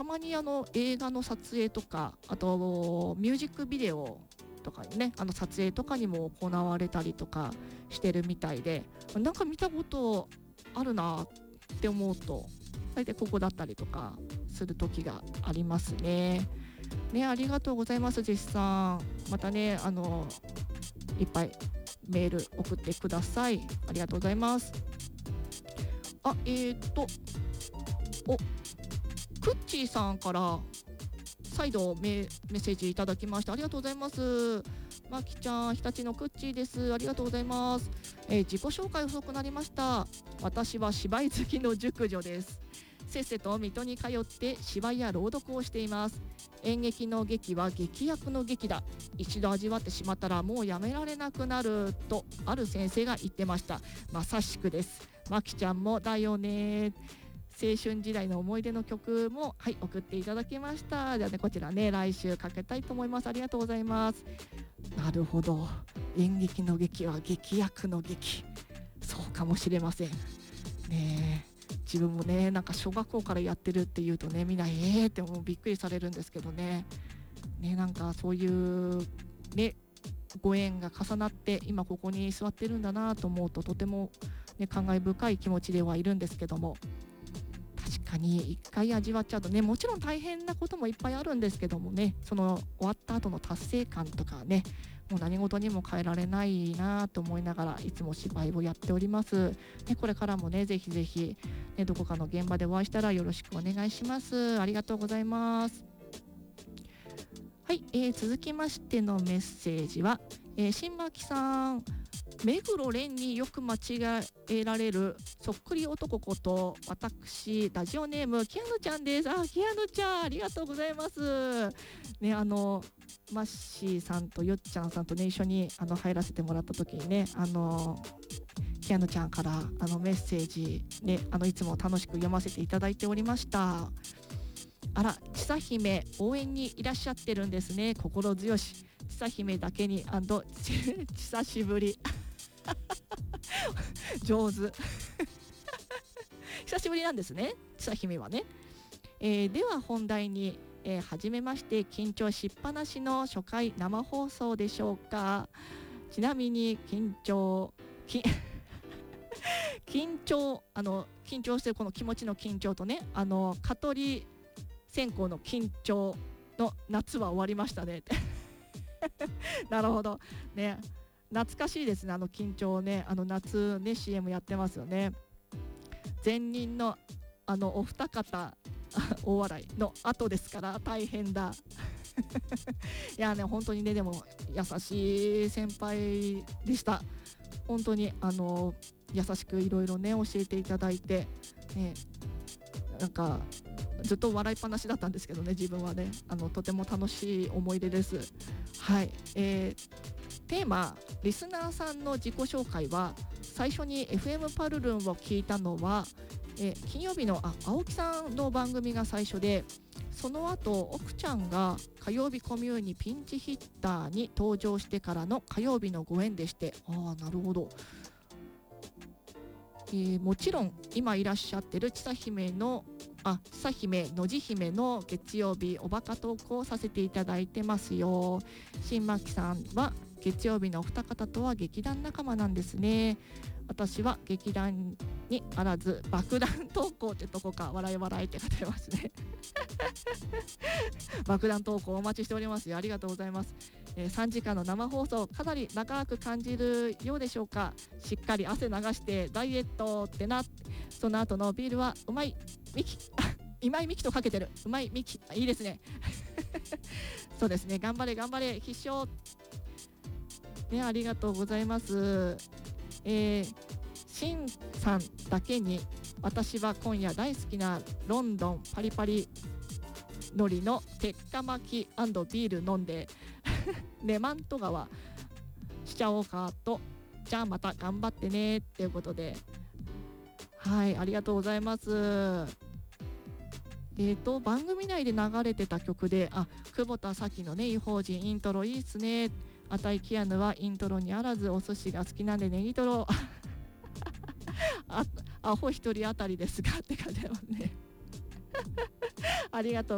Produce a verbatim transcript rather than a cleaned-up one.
まにあの映画の撮影とか、あとミュージックビデオとかね、あの撮影とかにも行われたりとかしてるみたいで、なんか見たことあるなって思うと大体ここだったりとかする時がありますね。ね、ありがとうございます。実さん、またね、あのいっぱいメール送ってください。ありがとうございます。あ、えー、っとおクッチーさんから再度 メ, メッセージいただきましてありがとうございます。まきちゃん、日立のクッチーです。ありがとうございます。えー、自己紹介遅くなりました。私は芝居好きの熟女です。せっせと水戸に通って芝居や朗読をしています。演劇の劇は劇薬の劇だ。一度味わってしまったらもうやめられなくなるとある先生が言ってました。まさしくです。まきちゃんもだよね。青春時代の思い出の曲も、はい、送っていただきました。じゃあね、こちらね、来週かけたいと思います。ありがとうございます。なるほど、演劇の劇は劇薬の劇、そうかもしれませんね。自分もね、なんか小学校からやってるっていうとね、みんなえーってもうびっくりされるんですけどね。ね、なんかそういうね、ご縁が重なって今ここに座ってるんだなと思うと、とても、ね、感慨深い気持ちではいるんですけども、確かに一回味わっちゃうとね、もちろん大変なこともいっぱいあるんですけどもね、その終わった後の達成感とかね、もう何事にも変えられないなと思いながらいつも芝居をやっております、ね、これからもね、ぜひぜひ、ね、どこかの現場でお会いしたらよろしくお願いします。ありがとうございます。はい、えー、続きましてのメッセージは、えー、新巻さん、目黒蓮によく間違えられるそっくり男こと、私ラジオネームキアヌちゃんです。あ、キアヌちゃん、ありがとうございますね。あのマッシーさんとよっちゃんさんとね、一緒にあの入らせてもらった時にね、あのキアヌちゃんからあのメッセージね、あのいつも楽しく読ませていただいておりました。あら、ちさ姫応援にいらっしゃってるんですね。心強し。ちさ姫だけに久しぶり上手久しぶりなんですね、ちさ姫はね。えー、では本題に、えー、初めまして緊張しっぱなしの初回生放送でしょうか。ちなみに緊張緊張あの緊張してるこの気持ちの緊張とね、あの蚊取り線香の緊張の夏は終わりましたねなるほどね、懐かしいですね、あの緊張ね。あの夏ね シーエム やってますよね。前任のあのお二方大笑いの後ですから大変だいやね、本当にね、でも優しい先輩でした。本当にあの優しくいろいろね教えていただいて、ね、なんかずっと笑いっぱなしだったんですけどね、自分はね、あのとても楽しい思い出です。はい、えー、テーマリスナーさんの自己紹介は、最初に エフエム パルルンを聞いたのは、えー、金曜日のあ青木さんの番組が最初で、その後奥ちゃんが火曜日コミューにピンチヒッターに登場してからの火曜日のご縁でして、ああなるほど、えー、もちろん今いらっしゃってるちさ姫のあちさ姫のじ姫の月曜日おバカトークをさせていただいてますよ。新巻さんは月曜日のお二方とは劇団仲間なんですね。私は劇団にあらず爆弾投稿ってとこか、笑い笑いって書いてますね爆弾投稿お待ちしておりますよ。ありがとうございます。えー、さんじかんの生放送かなり長く感じるようでしょうか。しっかり汗流してダイエットってな。その後のビールはうまいミキ今井美樹とかけてるうまいミキ、いいですねそうですね、頑張れ頑張れ必勝ね。ありがとうございます。えー、シンさんだけに私は今夜大好きなロンドンパリパリ海苔の鉄火巻き&ビール飲んでネマント川しちゃおうかと。じゃあまた頑張ってねっていうことで、はい、ありがとうございます。えーと番組内で流れてた曲で、あ、久保田早紀のね異邦人イントロいいっすね。あたいキアヌはイントロにあらずお寿司が好きなんでネギトロあアホ一人当たりですがって感じだもんねありがとう